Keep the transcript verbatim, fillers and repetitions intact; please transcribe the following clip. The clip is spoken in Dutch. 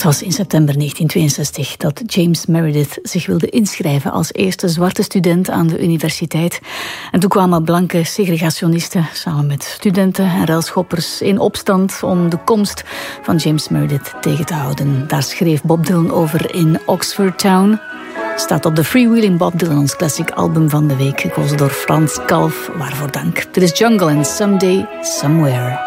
was in september negentien tweeënzestig dat James Meredith zich wilde inschrijven als eerste zwarte student aan de universiteit. En toen kwamen blanke segregationisten samen met studenten en railschoppers in opstand om de komst van James Meredith tegen te houden. Daar schreef Bob Dylan over in Oxford Town. Staat op de Freewheeling Bob Dylan, ons classic album van de week, gekozen door Frans Kalf. Waarvoor dank. Dit is Jungle and Someday Somewhere.